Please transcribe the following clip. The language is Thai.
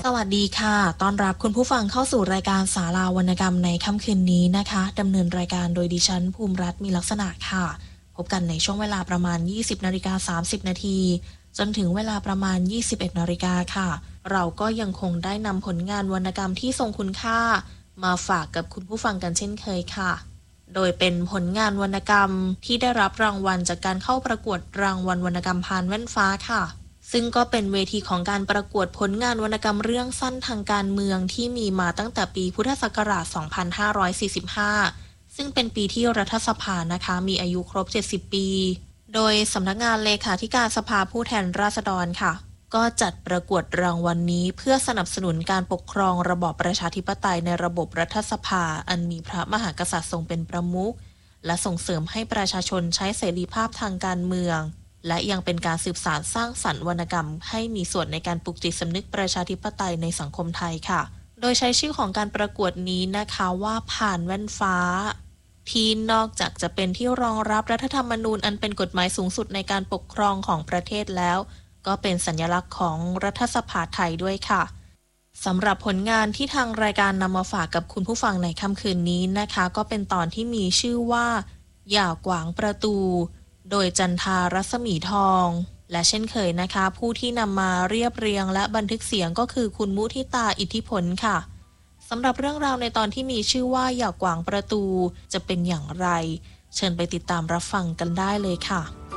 วัสดีค่ะต้อนรับคุณผู้ฟังเข้าสู่รายการศาลาวรรณกรรมในค่ำคืนนี้นะคะดำเนินรายการโดยดิฉันภูมิรัตน์มีลักษณะค่ะพบกันในช่วงเวลาประมาณ 20:30 นาทีจนถึงเวลาประมาณ 21 นาฬิกาค่ะเราก็ยังคงได้นำผลงานวรรณกรรมที่ทรงคุณค่ามาฝากกับคุณผู้ฟังกันเช่นเคยค่ะโดยเป็นผลงานวรรณกรรมที่ได้รับรางวัลจากการเข้าประกวดรางวัลวรรณกรรมพานแว่นฟ้าค่ะซึ่งก็เป็นเวทีของการประกวดผลงานวรรณกรรมเรื่องสั้นทางการเมืองที่มีมาตั้งแต่ปีพุทธศักราช 2545 ซึ่งเป็นปีที่รัฐสภานะคะมีอายุครบ 70 ปี โดยสำนักงานเลขาธิการสภาผู้แทนราษฎรค่ะก็จัดประกวดรางวัลนี้เพื่อสนับสนุนการปกครองระบอบประชาธิปไตยในระบบรัฐสภาอันมีพระมหากษัตริย์ทรงเป็นประมุขและส่งเสริมให้ประชาชนใช้เสรีภาพทางการเมืองและยังเป็นการสืบสานสร้างสรรค์วรรณกรรมให้มีส่วนในการปลุกจิตสำนึกประชาธิปไตยในสังคมไทยค่ะโดยใช้ชื่อของการประกวดนี้นะคะว่าผ่านแว่นฟ้าที่นอกจากจะเป็นที่รองรับรัฐธรรมนูญอันเป็นกฎหมายสูงสุดในการปกครองของประเทศแล้วก็เป็นสัญลักษณ์ของรัฐสภาไทยด้วยค่ะสำหรับผลงานที่ทางรายการนำมาฝากกับคุณผู้ฟังในค่ำคืนนี้นะคะก็เป็นตอนที่มีชื่อว่าอย่ากวางประตูโดยจันทารัศมีทองและเช่นเคยนะคะผู้ที่นำมาเรียบเรียงและบันทึกเสียงก็คือคุณมุทิตาอิทธิพลค่ะสำหรับเรื่องราวในตอนที่มีชื่อว่าอย่ากวางประตูจะเป็นอย่างไรเชิญไปติดตามรับฟังกันได้เลยค่ะ